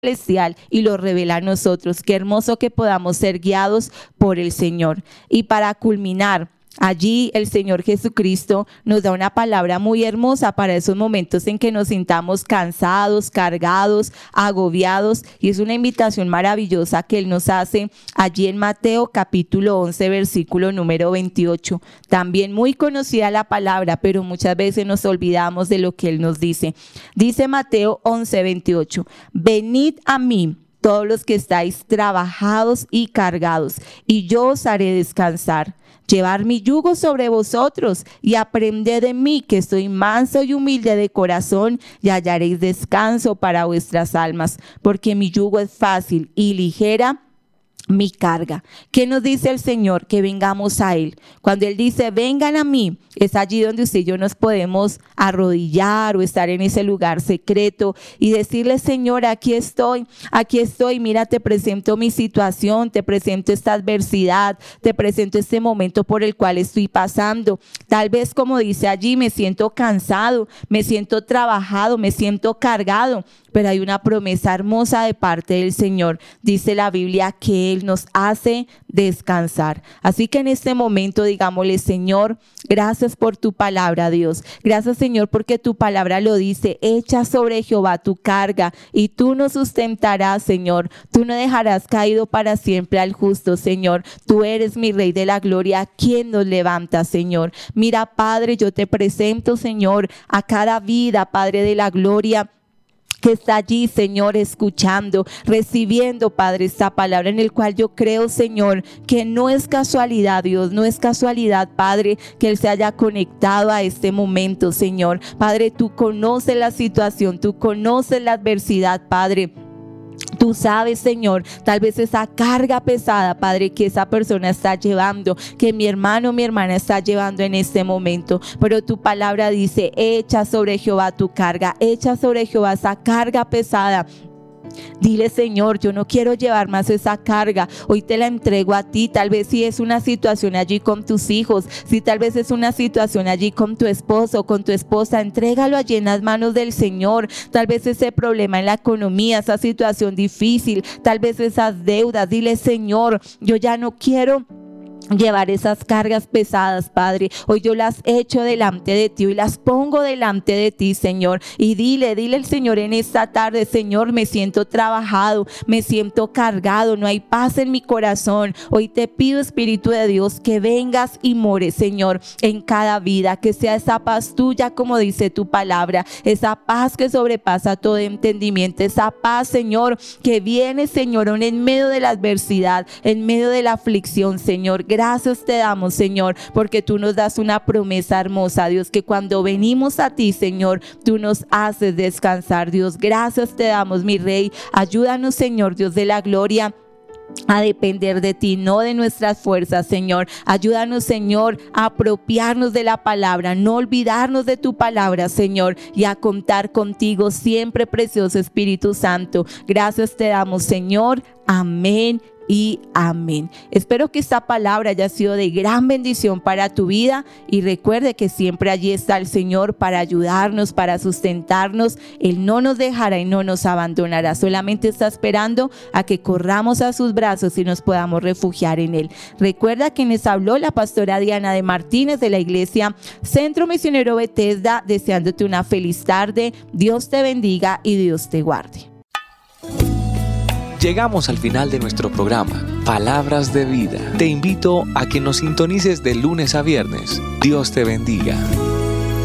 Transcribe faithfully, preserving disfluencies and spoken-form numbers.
celestial y lo revela a nosotros. Qué hermoso que podamos ser guiados por el Señor. Y para culminar, allí el Señor Jesucristo nos da una palabra muy hermosa para esos momentos en que nos sintamos cansados, cargados, agobiados, y es una invitación maravillosa que Él nos hace allí en Mateo capítulo once versículo número veintiocho. También muy conocida la palabra, pero muchas veces nos olvidamos de lo que Él nos dice. Dice Mateo once veintiocho: venid a mí todos los que estáis trabajados y cargados, y yo os haré descansar. Llevar mi yugo sobre vosotros y aprended de mí, que estoy manso y humilde de corazón, y hallaréis descanso para vuestras almas, porque mi yugo es fácil y ligera mi carga. ¿Qué nos dice el Señor? Que vengamos a Él. Cuando Él dice vengan a mí, es allí donde usted y yo nos podemos arrodillar o estar en ese lugar secreto y decirle: Señor, aquí estoy, aquí estoy, mira, te presento mi situación, te presento esta adversidad, te presento este momento por el cual estoy pasando. Tal vez, como dice allí, me siento cansado, me siento trabajado, me siento cargado, pero hay una promesa hermosa de parte del Señor. Dice la Biblia que Él nos hace descansar. Así que en este momento digámosle: Señor, gracias por tu palabra, Dios. Gracias, Señor, porque tu palabra lo dice: echa sobre Jehová tu carga y tú nos sustentarás, Señor. Tú no dejarás caído para siempre al justo, Señor. Tú eres mi Rey de la gloria, quien nos levanta, Señor. Mira, Padre, yo te presento, Señor, a cada vida, Padre de la gloria, que está allí, Señor, escuchando, recibiendo, Padre, esta palabra, en el cual yo creo, Señor, que no es casualidad, Dios, no es casualidad, Padre, que Él se haya conectado a este momento, Señor. Padre, tú conoces la situación, tú conoces la adversidad, Padre. Tú sabes, Señor, tal vez esa carga pesada, Padre, que esa persona está llevando, que mi hermano, mi hermana está llevando en este momento. Pero tu palabra dice: echa sobre Jehová tu carga, echa sobre Jehová esa carga pesada. Dile: Señor, yo no quiero llevar más esa carga, hoy te la entrego a ti. Tal vez si es una situación allí con tus hijos, si tal vez es una situación allí con tu esposo, con tu esposa, entrégalo allí en las manos del Señor. Tal vez ese problema en la economía, esa situación difícil, tal vez esas deudas. Dile: Señor, yo ya no quiero llevar esas cargas pesadas, Padre. Hoy yo las echo delante de ti, hoy las pongo delante de ti, Señor. Y dile, dile al Señor en esta tarde: Señor, me siento trabajado, me siento cargado, no hay paz en mi corazón. Hoy te pido, Espíritu de Dios, que vengas y mores, Señor, en cada vida, que sea esa paz tuya, como dice tu palabra, esa paz que sobrepasa todo entendimiento, esa paz, Señor, que viene, Señor, en medio de la adversidad, en medio de la aflicción, Señor. Gracias te damos, Señor, porque tú nos das una promesa hermosa, Dios, que cuando venimos a ti, Señor, tú nos haces descansar, Dios. Gracias te damos, mi Rey. Ayúdanos, Señor, Dios de la gloria, a depender de ti, no de nuestras fuerzas, Señor. Ayúdanos, Señor, a apropiarnos de la palabra, no olvidarnos de tu palabra, Señor, y a contar contigo siempre, precioso Espíritu Santo. Gracias te damos, Señor. Amén y amén. Espero que esta palabra haya sido de gran bendición para tu vida, y recuerde que siempre allí está el Señor para ayudarnos, para sustentarnos. Él no nos dejará y no nos abandonará, solamente está esperando a que corramos a sus brazos y nos podamos refugiar en Él. Recuerda que les habló la pastora Diana de Martínez de la iglesia Centro Misionero Bethesda, deseándote una feliz tarde. Dios te bendiga y Dios te guarde. Llegamos al final de nuestro programa, Palabras de Vida. Te invito a que nos sintonices de lunes a viernes. Dios te bendiga.